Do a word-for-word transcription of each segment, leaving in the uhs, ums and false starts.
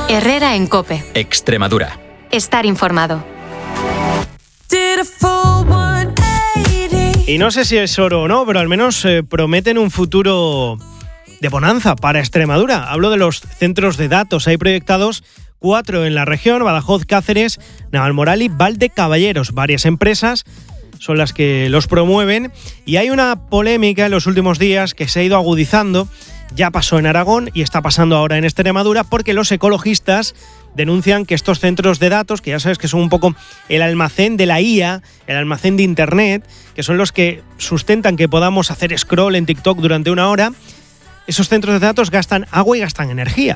Herrera en COPE. Extremadura. Estar informado. Y no sé si es oro o no, pero al menos eh, prometen un futuro de bonanza para Extremadura. Hablo de los centros de datos. Hay proyectados cuatro en la región: Badajoz, Cáceres, Navalmoral y Valdecaballeros. Varias empresas son las que los promueven y hay una polémica en los últimos días que se ha ido agudizando. Ya pasó en Aragón y está pasando ahora en Extremadura, porque los ecologistas denuncian que estos centros de datos, que ya sabes que son un poco el almacén de la I A, el almacén de Internet, que son los que sustentan que podamos hacer scroll en TikTok durante una hora, esos centros de datos gastan agua y gastan energía.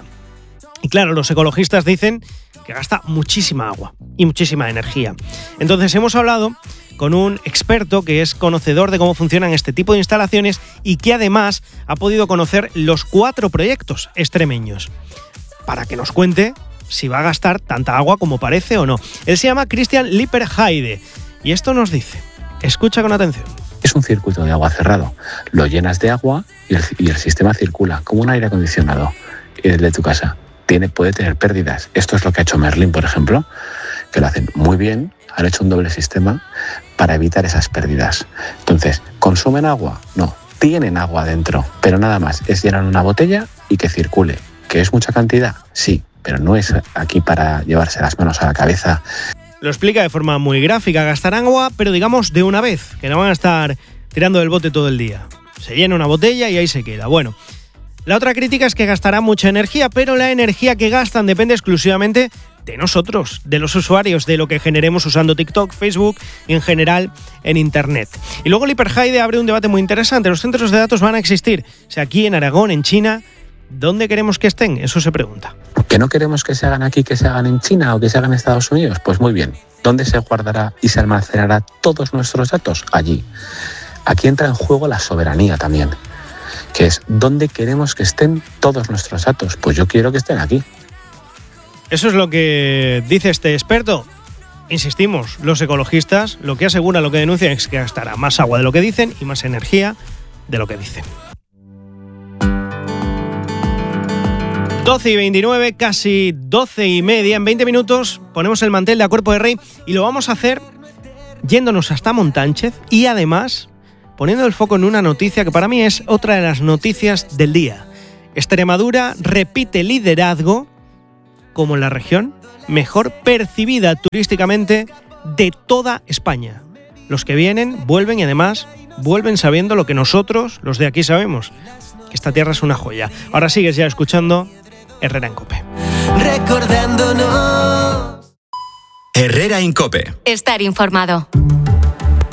Y claro, los ecologistas dicen que gasta muchísima agua y muchísima energía. Entonces hemos hablado con un experto que es conocedor de cómo funcionan este tipo de instalaciones y que además ha podido conocer los cuatro proyectos extremeños, para que nos cuente si va a gastar tanta agua como parece o no. Él se llama Christian Lipperheide y esto nos dice. Escucha con atención. Es un circuito de agua cerrado. Lo llenas de agua y el, y el sistema circula como un aire acondicionado. Y el de tu casa tiene, puede tener pérdidas. Esto es lo que ha hecho Merlin, por ejemplo, que lo hacen muy bien. Han hecho un doble sistema para evitar esas pérdidas. Entonces, ¿consumen agua? No, tienen agua dentro, pero nada más. Es llenar una botella y que circule. ¿Que es mucha cantidad? Sí, pero no es aquí para llevarse las manos a la cabeza. Lo explica de forma muy gráfica. Gastarán agua, pero digamos de una vez, que no van a estar tirando del bote todo el día. Se llena una botella y ahí se queda. Bueno, la otra crítica es que gastarán mucha energía, pero la energía que gastan depende exclusivamente de nosotros, de los usuarios, de lo que generemos usando TikTok, Facebook y en general en Internet. Y luego Lipperheide abre un debate muy interesante. Los centros de datos van a existir. O sea, aquí en Aragón, en China, ¿dónde queremos que estén? Eso se pregunta. ¿Que no queremos que se hagan aquí, que se hagan en China o que se hagan en Estados Unidos? Pues muy bien. ¿Dónde se guardará y se almacenará todos nuestros datos? Allí. Aquí entra en juego la soberanía también, que es ¿dónde queremos que estén todos nuestros datos? Pues yo quiero que estén aquí. Eso es lo que dice este experto. Insistimos, los ecologistas lo que aseguran, lo que denuncian es que gastará más agua de lo que dicen y más energía de lo que dicen. doce y veintinueve, casi doce y media. En veinte minutos ponemos el mantel de A Cuerpo de Rey y lo vamos a hacer yéndonos hasta Montánchez y además poniendo el foco en una noticia que para mí es otra de las noticias del día. Extremadura repite liderazgo como la región mejor percibida turísticamente de toda España. Los que vienen, vuelven y además vuelven sabiendo lo que nosotros, los de aquí, sabemos, que esta tierra es una joya. Ahora sigues ya escuchando Herrera en COPE. Recordándonos. Herrera en COPE. Estar informado.